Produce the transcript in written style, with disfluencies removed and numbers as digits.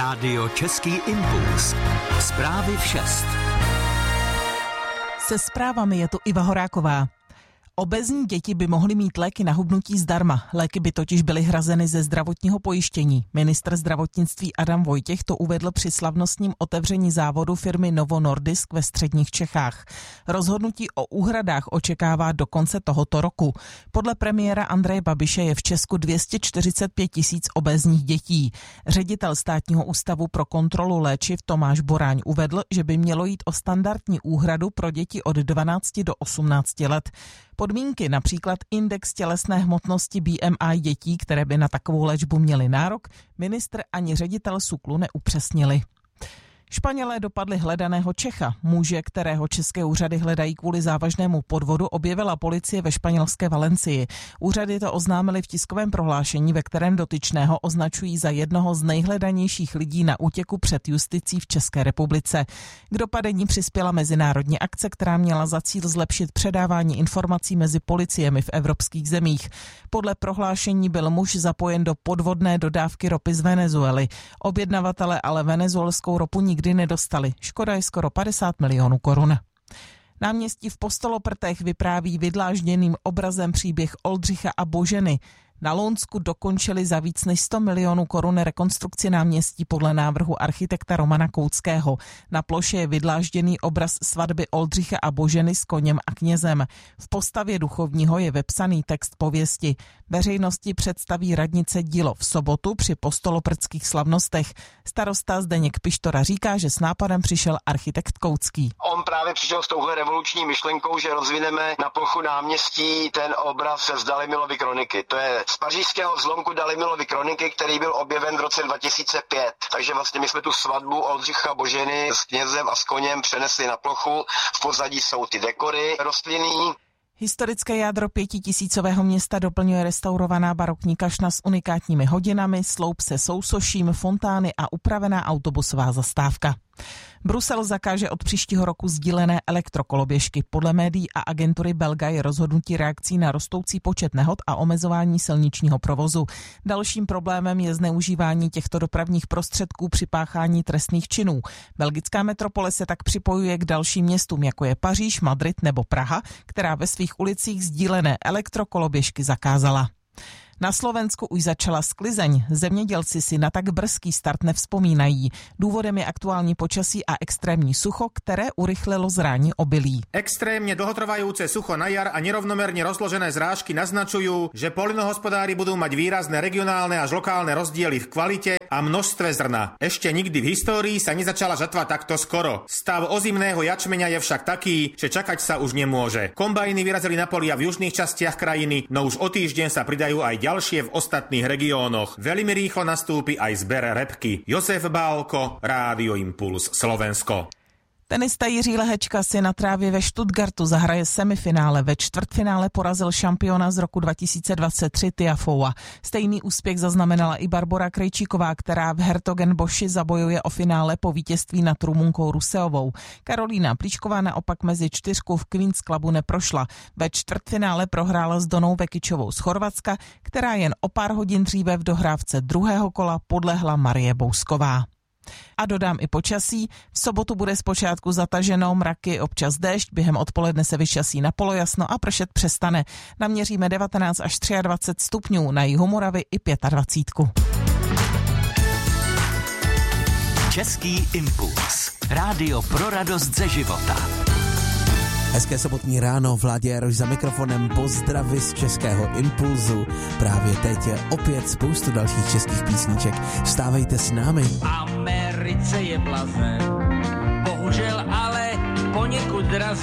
Rádio Český impuls. Zprávy v 6. Se zprávami je tu Iva Horáková. Obézní děti by mohly mít léky na hubnutí zdarma. Léky by totiž byly hrazeny ze zdravotního pojištění. Ministr zdravotnictví Adam Vojtěch to uvedl při slavnostním otevření závodu firmy Novo Nordisk ve středních Čechách. Rozhodnutí o úhradách očekává do konce tohoto roku. Podle premiéra Andreje Babiše je v Česku 245 000 obézních dětí. Ředitel Státního ústavu pro kontrolu léčiv Tomáš Boráň uvedl, že by mělo jít o standardní úhradu pro děti od 12 do 18 let. Podmínky, například index tělesné hmotnosti BMI dětí, které by na takovou léčbu měly nárok, ministr ani ředitel SÚKLu neupřesnili. Španělé dopadli hledaného Čecha. Muže, kterého české úřady hledají kvůli závažnému podvodu, objevila policie ve španělské Valencii. Úřady to oznámily v tiskovém prohlášení, ve kterém dotyčného označují za jednoho z nejhledanějších lidí na útěku před justicí v České republice. K dopadení přispěla mezinárodní akce, která měla za cíl zlepšit předávání informací mezi policiemi v evropských zemích. Podle prohlášení byl muž zapojen do podvodné dodávky ropy z Venezuely. Objednavatele ale venezuelskou ropu nikdy nedostali. Škoda je skoro 50 milionů korun. Náměstí v Postoloprtech vypráví vydlážděným obrazem příběh Oldřicha a Boženy. Na Lounsku dokončili za víc než 100 milionů korun rekonstrukci náměstí podle návrhu architekta Romana Koutského. Na ploše je vydlážděný obraz svatby Oldřicha a Boženy s koněm a knězem. V postavě duchovního je vepsaný text pověsti. Veřejnosti představí radnice dílo v sobotu při postoloprtských slavnostech. Starosta Zdeněk Pištora říká, že s nápadem přišel architekt Koutský. On právě přišel s touhle revoluční myšlenkou, že rozvineme na plochu náměstí ten obraz z Dalimilovy kroniky. To je z pařížského zlomku Dalimilovy kroniky, který byl objeven v roce 2005. Takže vlastně my jsme tu svatbu Oldřicha Boženy s knězem a s koněm přenesli na plochu. V pozadí jsou ty dekory rostlinný. Historické jádro 5000 města doplňuje restaurovaná barokní kašna s unikátními hodinami, sloup se sousoším, fontány a upravená autobusová zastávka. Brusel zakáže od příštího roku sdílené elektrokoloběžky. Podle médií a agentury Belga je rozhodnutí reakcí na rostoucí počet nehod a omezování silničního provozu. Dalším problémem je zneužívání těchto dopravních prostředků při páchání trestných činů. Belgická metropole se tak připojuje k dalším městům, jako je Paříž, Madrid nebo Praha, která ve svých ulicích sdílené elektrokoloběžky zakázala. Na Slovensku už začala sklizeň. Zemědělci si na tak brzký start nevzpomínají. Důvodem je aktuální počasí a extrémní sucho, které urychlilo zrání obilí. Extrémne dlhotrvajúce sucho na jar a nerovnomerne rozložené zrážky naznačujú, že poľnohospodári budú mať výrazné regionálne až lokálne rozdiely v kvalite a množstve zrna. Ešte nikdy v histórii sa nezačala žatva takto skoro. Stav ozimného jačmeňa je však taký, že čakať sa už nemôže. Kombajny vyrazili na polia v južných častiach krajiny, no už o týždeň sa pridajú aj ďalšie v ostatných regiónoch. Veľmi rýchlo nastúpi aj zber repky. Josef Bálko, Rádio Impuls, Slovensko. Tenista Jiří Lehečka si na trávě ve Stuttgartu zahraje semifinále. Ve čtvrtfinále porazil šampiona z roku 2023 Tiafoea. Stejný úspěch zaznamenala i Barbora Krejčíková, která v Hertogenboši zabojuje o finále po vítězství nad Rumunkou Ruseovou. Karolína Plíšková naopak mezi čtyřkou v Queen's Clubu neprošla. Ve čtvrtfinále prohrála s Donou Vekičovou z Chorvatska, která jen o pár hodin dříve v dohrávce druhého kola podlehla Marie Bousková. A dodám i počasí. V sobotu bude zpočátku zataženo, mraky, občas déšť, během odpoledne se vyčasí na polojasno a pršet přestane. Naměříme 19 až 23 stupňů, na jihu Moravy i 25. Český impuls. Rádio pro radost ze života. Hezké sobotní ráno, Vládě Jaroš za mikrofonem, pozdravy z Českého impulzu. Právě teď je opět spoustu dalších českých písniček. Vstávejte s námi. V Americe je blazen, bohužel ale poněkud draze.